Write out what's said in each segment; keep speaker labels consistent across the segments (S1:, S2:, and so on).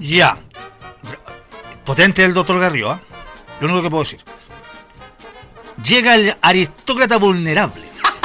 S1: Ya. Potente el doctor Garrido, ¿eh? Lo único que puedo decir. Llega el aristócrata vulnerable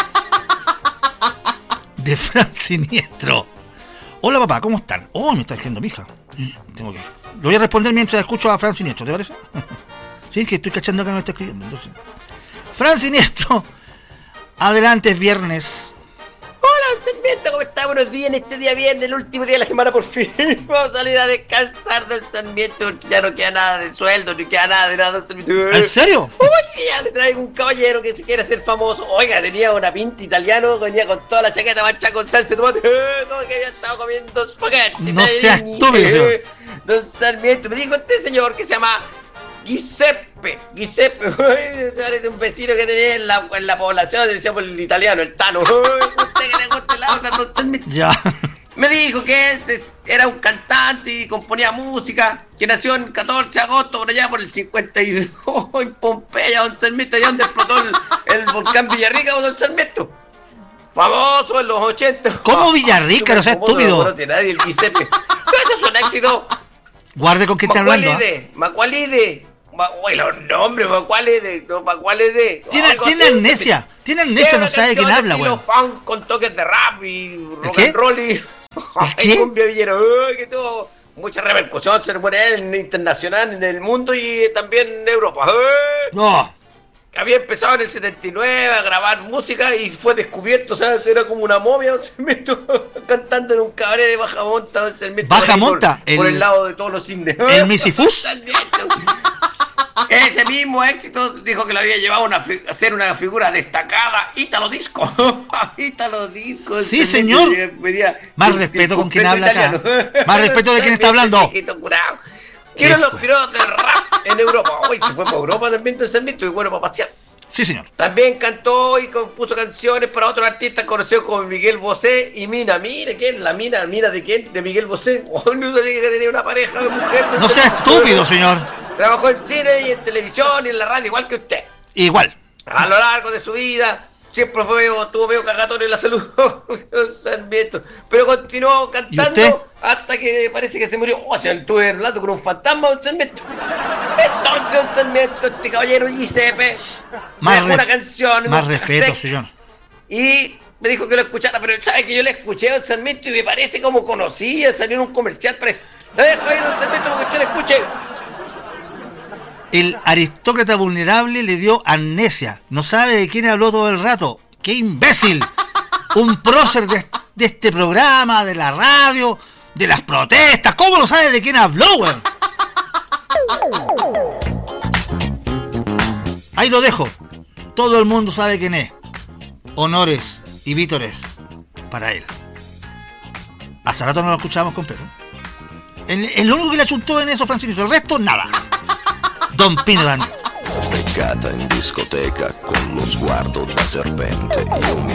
S1: de Fran Siniestro. Hola papá, ¿cómo están? Oh, me está escribiendo mi hija. Tengo que... Lo voy a responder mientras escucho a Fran Siniestro, ¿te parece? Sí, que estoy cachando que me está escribiendo, entonces. Fran Siniestro, adelante, es viernes.
S2: Hola, Sarmiento, ¿cómo está? Buenos días en este día viernes, el último día de la semana por fin. Vamos a salir a descansar, don Sarmiento. Ya no queda nada de sueldo, ni queda nada de nada, don Sarmiento.
S1: ¿En serio?
S2: Oye, ya le traigo un caballero que se quiere hacer famoso. Oiga, tenía una pinta italiano, venía con toda la chaqueta mancha con salsa de tomate. No, que había estado comiendo espagueti.
S1: No sea estúpido, señor.
S2: Don Sarmiento, me dijo este señor que se llama Giuseppe, se parece un vecino que tenía en la población, decíamos el italiano, el Tano. Usted que le gusta el auto, don Sarmiento.
S1: Ya.
S2: Me dijo que él era un cantante y componía música, que nació el 14 de agosto por allá por el 52 en Pompeya, don Sarmiento, allá donde explotó el volcán Villarrica, don Sarmiento. Famoso en los 80.
S1: ¿Cómo Villarrica? No sea estúpido.
S2: No conoce nadie el Giuseppe. Eso es un éxito.
S1: Guarde con quién está hablando.
S2: Macualide. Uy, los nombres, Macualide.
S1: Tiene amnesia. Tiene amnesia, no sabe de quién habla, güey.
S2: Funk con toques de rap y rock
S1: ¿Qué?
S2: and roll y...
S1: ¿Qué?
S2: Cumbia villero, que tuvo mucha repercusión, se pone en internacional, en el mundo y también en Europa.
S1: No.
S2: Había empezado en el 79 a grabar música y fue descubierto, o sea, era como una momia, don Sarmiento, cantando en un cabaret de Baja Monta, don Sarmiento.
S1: ¿Baja Monta?
S2: Por el lado de todos los cines.
S1: ¿El Misifus?
S2: Ese mismo éxito dijo que lo había llevado a ser una figura destacada. Ítalo Disco. Ítalo Disco.
S1: Sí, señor. Más respeto con quien habla acá. Más respeto de quien está hablando.
S2: Quiero los pilotos del rap en Europa. Uy, se fue para Europa también, don Sarmiento, y bueno, para pasear.
S1: Sí, señor.
S2: También cantó y compuso canciones para otros artistas conocidos como Miguel Bosé y Mina. Mire, ¿quién? ¿La Mina? ¿Mina de quién? ¿De Miguel Bosé? Oh, no sabía que tenía una pareja de mujer.
S1: No sea estúpido, señor.
S2: Trabajó en cine y en televisión y en la radio, igual que usted.
S1: Igual.
S2: A lo largo de su vida, siempre tuvo medio cagatorio en la salud, Sarmiento. Pero continuó cantando hasta que parece que se murió. O sea, estuve hablando con un fantasma, don Sarmiento. Entonces, don Sarmiento, este caballero Giuseppe, una canción.
S1: Más respeto, señor.
S2: Y me dijo que lo escuchara, pero sabe que yo le escuché a don Sarmiento y me parece como conocía, salió en un comercial, parece. La dejo ahí, don Sarmiento, porque usted le escuche.
S1: El aristócrata vulnerable le dio amnesia. No sabe de quién habló todo el rato. ¡Qué imbécil! Un prócer de este programa, de la radio, de las protestas. ¿Cómo no sabe de quién habló, güey? Ahí lo dejo. Todo el mundo sabe quién es. Honores y vítores para él. Hasta rato no lo escuchábamos completo. El único que le achuntó en eso, Francisco. El resto, nada. Don Pino Daniel.
S3: Beccata in discoteca con lo sguardo da serpente. Io mi